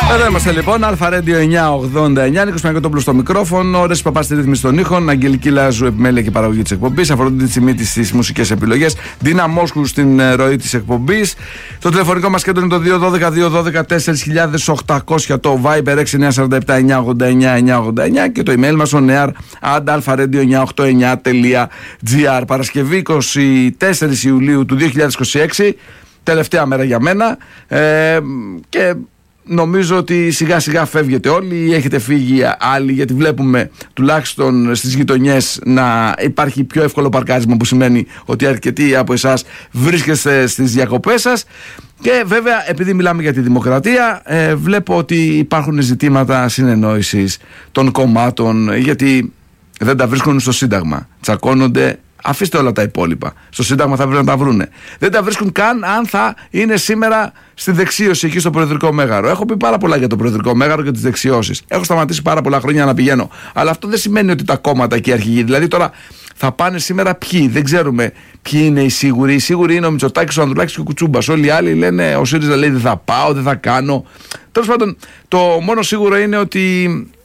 Εδώ είμαστε λοιπόν, Αλφα-Radio 989, Νίκος Παναγιώτοπουλος στο μικρόφωνο, Ρέσης Παπάς στη ρύθμιση των ήχων, Αγγελική Λάζου, επιμέλεια και παραγωγή της εκπομπής, Αφροδίτη Τσιμίτης στις μουσικές επιλογές, Ντίνα Μόσχου στην ροή της εκπομπής. Το τηλεφωνικό μας κέντρο είναι το 212-212-4800, το Viber 6947-989-989 και το email μας on air@alpha-radio989.gr. Παρασκευή 24 Ιουλίου του 2026, τελευταία μέρα για μένα, και νομίζω ότι σιγά σιγά φεύγετε όλοι ή έχετε φύγει άλλοι, γιατί βλέπουμε τουλάχιστον στις γειτονιές να υπάρχει πιο εύκολο παρκάρισμα, που σημαίνει ότι αρκετοί από εσάς βρίσκεστε στις διακοπές σας. Και βέβαια, επειδή μιλάμε για τη δημοκρατία, βλέπω ότι υπάρχουν ζητήματα συνεννόησης των κομμάτων, γιατί δεν τα βρίσκουν στο Σύνταγμα, τσακώνονται. Αφήστε όλα τα υπόλοιπα. Στο Σύνταγμα θα πρέπει να τα βρούνε. Δεν τα βρίσκουν καν αν θα είναι σήμερα στη δεξίωση εκεί στο Προεδρικό Μέγαρο. Έχω πει πάρα πολλά για το Προεδρικό Μέγαρο και τις δεξιώσεις. Έχω σταματήσει πάρα πολλά χρόνια να πηγαίνω. Αλλά αυτό δεν σημαίνει ότι τα κόμματα εκεί αρχηγοί. Δηλαδή τώρα θα πάνε σήμερα ποιοι. Δεν ξέρουμε ποιοι είναι οι σίγουροι. Οι σίγουροι είναι ο Μητσοτάκης, ο Ανδρουλάκης και ο Κουτσούμπας. Όλοι οι άλλοι λένε, ο ΣΥΡΙΖΑ λέει δεν θα πάω, δεν θα κάνω. Τέλος πάντων, το μόνο σίγουρο είναι ότι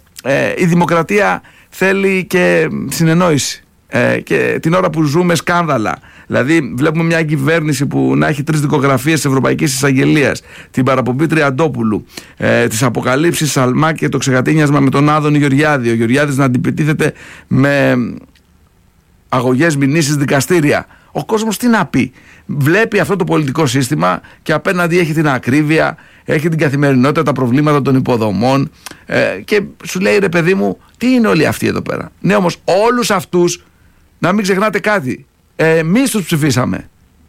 η δημοκρατία θέλει και συνεννόηση. Και την ώρα που ζούμε σκάνδαλα, δηλαδή βλέπουμε μια κυβέρνηση που να έχει 3 δικογραφίες της Ευρωπαϊκής Εισαγγελίας, την παραπομπή Τριαντόπουλου, τις αποκαλύψεις Σαλμά και το ξεγατίνιασμα με τον Άδωνη Γεωργιάδη, ο Γεωργιάδης να αντιπιτίθεται με αγωγές, μηνύσεις, δικαστήρια. Ο κόσμος τι να πει? Βλέπει αυτό το πολιτικό σύστημα και απέναντι έχει την ακρίβεια, έχει την καθημερινότητα, τα προβλήματα των υποδομών, και σου λέει, ρε παιδί μου, τι είναι όλοι αυτοί εδώ πέρα? Ναι, όμως όλους αυτούς να μην ξεχνάτε κάτι, εμείς τους ψηφίσαμε.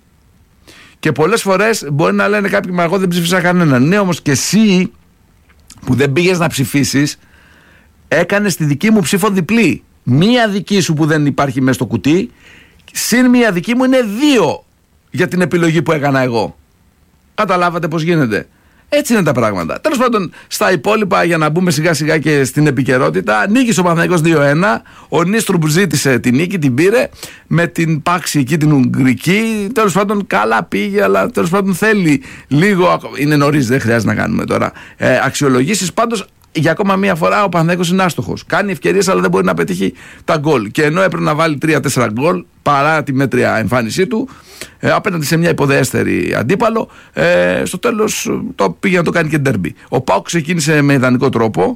Και πολλές φορές μπορεί να λένε κάποιοι, μα εγώ δεν ψήφισα κανέναν. Ναι, όμως και εσύ που δεν πήγες να ψηφίσεις, έκανες τη δική μου ψήφο διπλή. Μία δική σου που δεν υπάρχει μέσα στο κουτί, συν μία δική μου είναι 2 για την επιλογή που έκανα εγώ. Καταλάβατε πώς γίνεται? Έτσι είναι τα πράγματα. Τέλος πάντων, στα υπόλοιπα, για να μπούμε σιγά σιγά και στην επικαιρότητα, νίκησε ο Παναθηναϊκός 2-1. Ο Νίστρουμπ ζήτησε την νίκη, την πήρε με την πάξη εκεί την Ουγγρική. Τέλος πάντων, καλά πήγε, αλλά τέλος πάντων θέλει λίγο. Είναι νωρίς, δεν χρειάζεται να κάνουμε τώρα αξιολογήσεις. Πάντως, για ακόμα μία φορά ο Παναθηναϊκός είναι άστοχος. Κάνει ευκαιρίες, αλλά δεν μπορεί να πετύχει τα γκολ. Και ενώ έπρεπε να βάλει 3-4 γκολ, παρά τη μέτρια εμφάνισή του, απέναντι σε μια υποδέστερη αντίπαλο, στο τέλος το πήγε να το κάνει και ντέρμπι. Ο ΠΑΟΚ ξεκίνησε με ιδανικό τρόπο,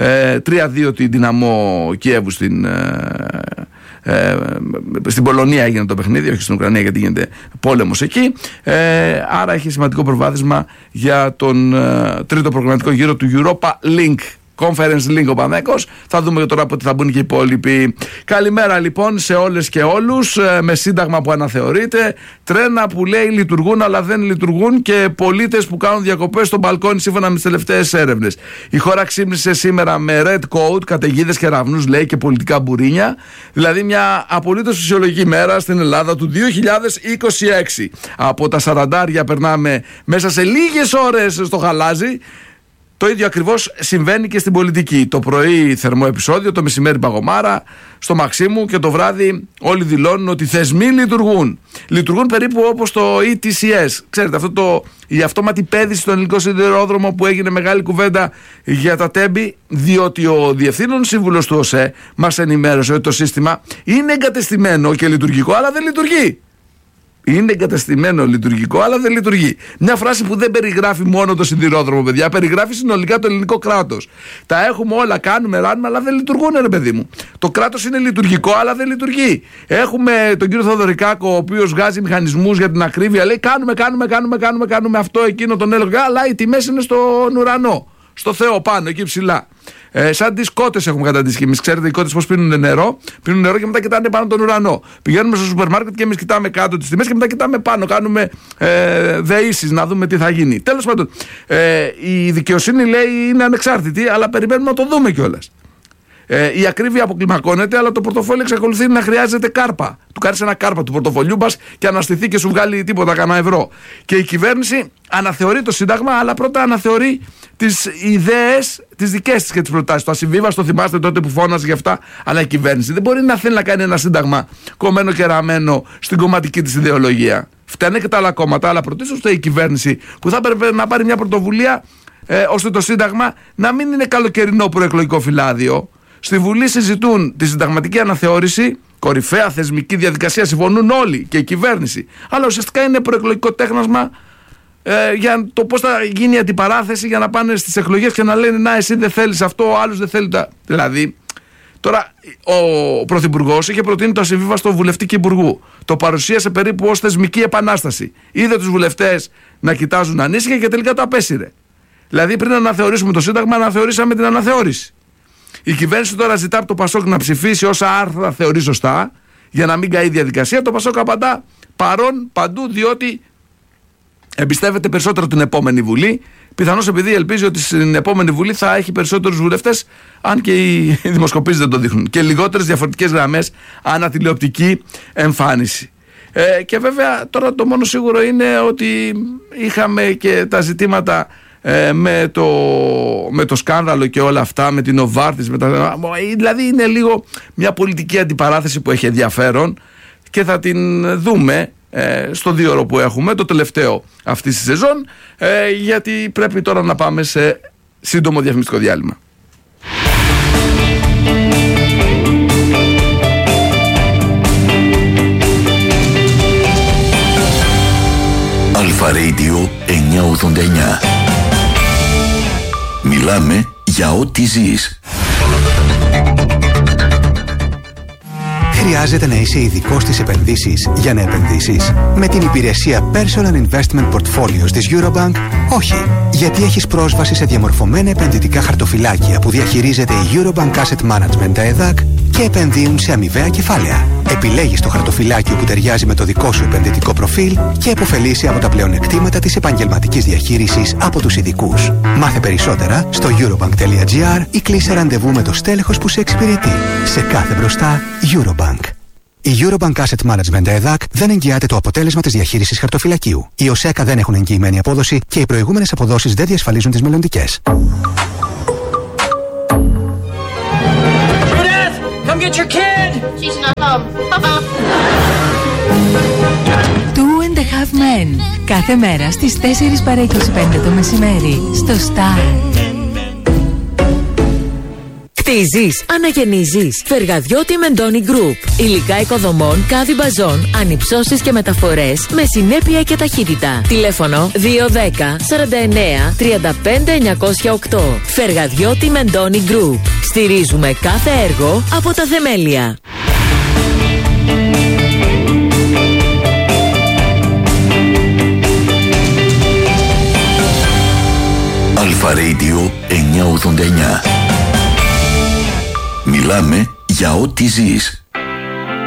3-2 την Δυναμό Κιέβου στην Πολωνία έγινε το παιχνίδι, όχι στην Ουκρανία, γιατί γίνεται πόλεμος εκεί. Άρα έχει σημαντικό προβάδισμα για τον τρίτο προγραμματικό γύρο του Europa Link Conference Link ο Παναθηναϊκός. Θα δούμε τώρα πότε θα μπουν και οι υπόλοιποι. Καλημέρα λοιπόν σε όλες και όλους. Με σύνταγμα που αναθεωρείται, τρένα που λέει λειτουργούν αλλά δεν λειτουργούν και πολίτες που κάνουν διακοπές στο μπαλκόνι σύμφωνα με τις τελευταίες έρευνες. Η χώρα ξύπνησε σήμερα με red coat, καταιγίδες και ραυνούς, λέει, και πολιτικά μπουρίνια. Δηλαδή μια απολύτως φυσιολογική μέρα στην Ελλάδα του 2026. Από τα 40 περνάμε μέσα σε λίγες ώρες στο γαλάζι. Το ίδιο ακριβώς συμβαίνει και στην πολιτική. Το πρωί θερμό επεισόδιο, το μεσημέρι παγωμάρα, στο Μαξίμου, και το βράδυ όλοι δηλώνουν ότι οι θεσμοί λειτουργούν. Λειτουργούν περίπου όπως το ETCS. Ξέρετε, η αυτόματη πέδηση στον ελληνικό σιδηρόδρομο που έγινε μεγάλη κουβέντα για τα τέμπη, διότι ο διευθύνων σύμβουλος του ΟΣΕ μας ενημέρωσε ότι το σύστημα είναι εγκατεστημένο και λειτουργικό, αλλά δεν λειτουργεί. Είναι εγκαταστημένο λειτουργικό, αλλά δεν λειτουργεί. Μια φράση που δεν περιγράφει μόνο το σιδηρόδρομο, παιδιά. Περιγράφει συνολικά το ελληνικό κράτος. Τα έχουμε όλα, κάνουμε, ράνουμε, αλλά δεν λειτουργούν, ρε παιδί μου. Το κράτος είναι λειτουργικό, αλλά δεν λειτουργεί. Έχουμε τον κύριο Θοδωρικάκο, ο οποίος βγάζει μηχανισμούς για την ακρίβεια. Λέει κάνουμε αυτό, εκείνο, τον έλεγχο. Αλλά οι τιμές είναι στον ουρανό. Στο Θεό πάνω, εκεί ψηλά. Σαν τις κότες έχουμε καταντήσει και εμείς. Ξέρετε, οι κότες πώς πίνουν νερό και μετά κοιτάνε πάνω τον ουρανό. Πηγαίνουμε στο σούπερ μάρκετ και εμείς κοιτάμε κάτω τις τιμές και μετά κοιτάμε πάνω. Κάνουμε δεήσεις να δούμε τι θα γίνει. Τέλος πάντων, η δικαιοσύνη λέει είναι ανεξάρτητη, αλλά περιμένουμε να το δούμε κιόλας. Η ακρίβεια αποκλιμακώνεται, αλλά το πορτοφόλι εξακολουθεί να χρειάζεται κάρπα. Του κάνεις ένα κάρπα του πορτοφολιού μας και αναστηθεί και σου βγάλει τίποτα, κανένα ευρώ. Και η κυβέρνηση αναθεωρεί το Σύνταγμα, αλλά πρώτα αναθεωρεί τις ιδέες, τις δικές της και τις προτάσεις. Το ασυμβίβαστο, θυμάστε τότε που φώναζε γι' αυτά. Αλλά η κυβέρνηση δεν μπορεί να θέλει να κάνει ένα Σύνταγμα κομμένο και ραμμένο στην κομματική της ιδεολογία. Φταίνε και τα άλλα κόμματα, αλλά πρωτίστως η κυβέρνηση που θα έπρεπε να πάρει μια πρωτοβουλία ώστε το Σύνταγμα να μην είναι καλοκαιρινό προεκλογικό φυλάδιο. Στη Βουλή συζητούν τη συνταγματική αναθεώρηση, κορυφαία θεσμική διαδικασία, συμφωνούν όλοι και η κυβέρνηση. Αλλά ουσιαστικά είναι προεκλογικό τέχνασμα για το πώς θα γίνει η αντιπαράθεση για να πάνε στις εκλογές και να λένε να, εσύ δεν θέλεις αυτό, ο άλλος δεν θέλει τα. Δηλαδή, τώρα ο Πρωθυπουργός είχε προτείνει το ασυμβίβαστο βουλευτή και υπουργού. Το παρουσίασε περίπου ως θεσμική επανάσταση. Είδε τους βουλευτές να κοιτάζουν ανήσυχα και τελικά το απέσυρε. Δηλαδή, πριν αναθεωρήσουμε το Σύνταγμα, αναθεωρήσαμε την αναθεώρηση. Η κυβέρνηση τώρα ζητά από το Πασόκ να ψηφίσει όσα άρθρα θεωρεί σωστά, για να μην καεί η διαδικασία. Το Πασόκ απαντά παρόν παντού, διότι εμπιστεύεται περισσότερο την επόμενη Βουλή. Πιθανώς επειδή ελπίζει ότι στην επόμενη Βουλή θα έχει περισσότερους βουλευτές, αν και οι δημοσκοπήσεις δεν το δείχνουν. Και λιγότερες διαφορετικές γραμμές ανατηλεοπτική εμφάνιση. Και βέβαια τώρα το μόνο σίγουρο είναι ότι είχαμε και τα ζητήματα με το σκάνδαλο και όλα αυτά, με την Οβάρτης, δηλαδή είναι λίγο μια πολιτική αντιπαράθεση που έχει ενδιαφέρον και θα την δούμε στο 2ωρο που έχουμε, το τελευταίο αυτής της σεζόν, γιατί πρέπει τώρα να πάμε σε σύντομο διαφημιστικό διάλειμμα. Αλφα Radio 989. Μιλάμε για ό,τι ζεις. Χρειάζεται να είσαι ειδικός στις επενδύσεις για να επενδύσεις? Με την υπηρεσία Personal Investment Portfolios της Eurobank, όχι. Γιατί έχεις πρόσβαση σε διαμορφωμένα επενδυτικά χαρτοφυλάκια που διαχειρίζεται η Eurobank Asset Management, τα ΕΔΑΚ, και επενδύουν σε αμοιβαία κεφάλαια. Επιλέγεις το χαρτοφυλάκιο που ταιριάζει με το δικό σου επενδυτικό προφίλ και επωφελείσαι από τα πλεονεκτήματα της επαγγελματικής διαχείρισης από τους ειδικούς. Μάθε περισσότερα στο eurobank.gr ή κλείσε ραντεβού με το στέλεχος που σε εξυπηρετεί. Σε κάθε μπροστά, Eurobank. Η Eurobank Asset Management ΕΔΑΚ δεν εγγυάται το αποτέλεσμα της διαχείρισης χαρτοφυλακίου. Οι ΟΣΕΚΑ δεν έχουν εγγυημένη απόδοση και οι προηγούμενες αποδόσεις δεν διασφαλίζουν τις μελλοντικές. Come get your kid! She's not home. Papa. 2.5 Men. Κάθε μέρα στις 4 παρά 25 το μεσημέρι στο Star. Χτίζεις, αναγεννίζεις. Φεργαδιώτη Μεντόνι Group. Υλικά οικοδομών, κάδι μπαζών, ανυψώσεις και μεταφορές με συνέπεια και ταχύτητα. Τηλέφωνο 210 49 35 908. Φεργαδιώτη Μεντόνι Group. Στηρίζουμε κάθε έργο από τα θεμέλια. Αλφα Radio 989. Μιλάμε για ό,τι ζεις.